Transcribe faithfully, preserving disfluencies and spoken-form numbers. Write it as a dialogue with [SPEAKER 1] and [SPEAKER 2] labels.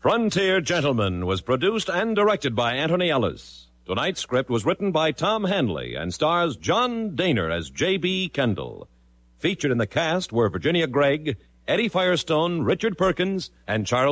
[SPEAKER 1] Frontier Gentlemen was produced and directed by Anthony Ellis. Tonight's script was written by Tom Hanley and stars John Daner as J B. Kendall. Featured in the cast were Virginia Gregg, Eddie Firestone, Richard Perkins, and Charles